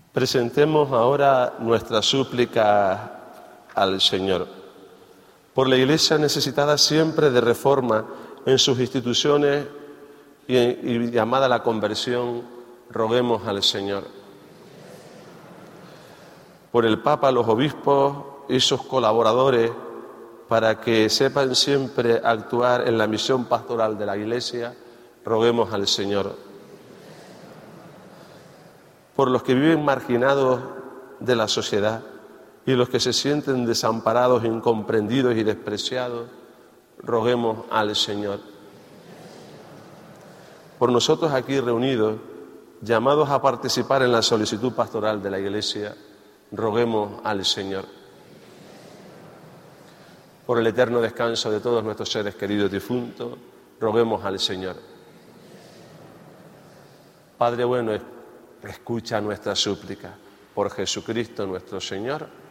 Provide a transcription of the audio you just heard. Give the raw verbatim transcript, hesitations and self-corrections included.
Presentemos ahora nuestra súplica al Señor. Por la Iglesia necesitada siempre de reforma en sus instituciones y, y llamada a la conversión, roguemos al Señor. Por el Papa, los obispos y sus colaboradores, para que sepan siempre actuar en la misión pastoral de la Iglesia, roguemos al Señor. Por los que viven marginados de la sociedad y los que se sienten desamparados, incomprendidos y despreciados, roguemos al Señor. Por nosotros aquí reunidos, llamados a participar en la solicitud pastoral de la Iglesia, roguemos al Señor. Por el eterno descanso de todos nuestros seres queridos difuntos, roguemos al Señor. Padre bueno, escucha nuestra súplica. Por Jesucristo nuestro Señor.